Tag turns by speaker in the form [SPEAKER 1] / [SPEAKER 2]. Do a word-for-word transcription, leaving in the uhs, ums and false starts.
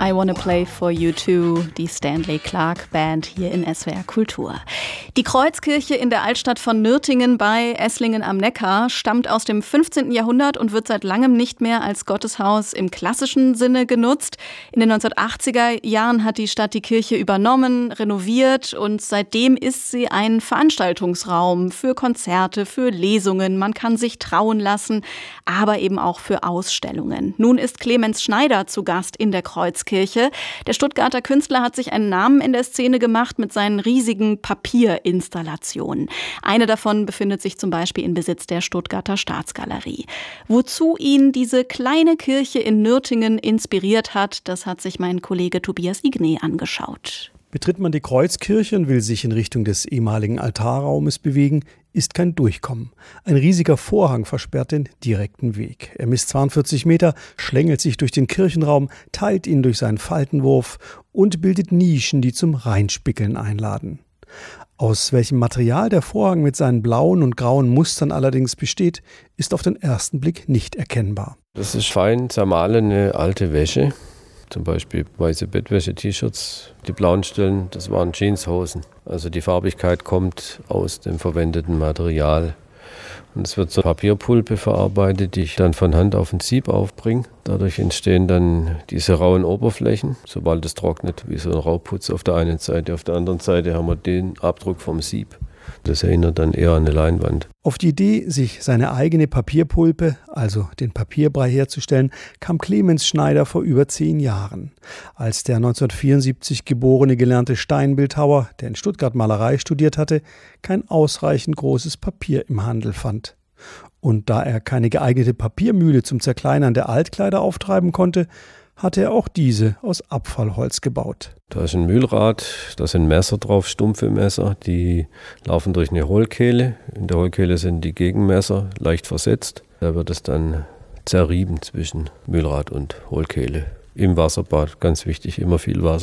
[SPEAKER 1] I Wanna Play for You Too, die Stanley Clarke Band hier in S W R Kultur. Die Kreuzkirche in der Altstadt von Nürtingen bei Esslingen am Neckar stammt aus dem fünfzehnten Jahrhundert und wird seit langem nicht mehr als Gotteshaus im klassischen Sinne genutzt. In den neunzehnhundertachtziger Jahren hat die Stadt die Kirche übernommen, renoviert und seitdem ist sie ein Veranstaltungsraum für Konzerte, für Lesungen. Man kann sich trauen lassen, aber eben auch für Ausstellungen. Nun ist Clemens Schneider zu Gast in der Kreuzkirche. Der Stuttgarter Künstler hat sich einen Namen in der Szene gemacht mit seinen riesigen Papierinstallationen. Eine davon befindet sich zum Beispiel in Besitz der Stuttgarter Staatsgalerie. Wozu ihn diese kleine Kirche in Nürtingen inspiriert hat, das hat sich mein Kollege Tobias Igné angeschaut.
[SPEAKER 2] Betritt man die Kreuzkirche und will sich in Richtung des ehemaligen Altarraumes bewegen, ist kein Durchkommen. Ein riesiger Vorhang versperrt den direkten Weg. Er misst zweiundvierzig Meter, schlängelt sich durch den Kirchenraum, teilt ihn durch seinen Faltenwurf und bildet Nischen, die zum Reinspickeln einladen. Aus welchem Material der Vorhang mit seinen blauen und grauen Mustern allerdings besteht, ist auf den ersten Blick nicht erkennbar.
[SPEAKER 3] Das ist fein zermahlene alte Wäsche. Zum Beispiel weiße Bettwäsche, T-Shirts. Die blauen Stellen, das waren Jeanshosen. Also die Farbigkeit kommt aus dem verwendeten Material. Und es wird zur Papierpulpe verarbeitet, die ich dann von Hand auf ein Sieb aufbringe. Dadurch entstehen dann diese rauen Oberflächen, sobald es trocknet, wie so ein Rauputz auf der einen Seite. Auf der anderen Seite haben wir den Abdruck vom Sieb. Das erinnert dann eher an eine Leinwand.
[SPEAKER 2] Auf die Idee, sich seine eigene Papierpulpe, also den Papierbrei herzustellen, kam Clemens Schneider vor über zehn Jahren. Als der neunzehnhundertvierundsiebzig geborene gelernte Steinbildhauer, der in Stuttgart Malerei studiert hatte, kein ausreichend großes Papier im Handel fand. Und da er keine geeignete Papiermühle zum Zerkleinern der Altkleider auftreiben konnte, hatte er auch diese aus Abfallholz gebaut.
[SPEAKER 3] Da ist ein Mühlrad, da sind Messer drauf, stumpfe Messer, die laufen durch eine Hohlkehle. In der Hohlkehle sind die Gegenmesser leicht versetzt. Da wird es dann zerrieben zwischen Mühlrad und Hohlkehle. Im Wasserbad, ganz wichtig, immer viel Wasser.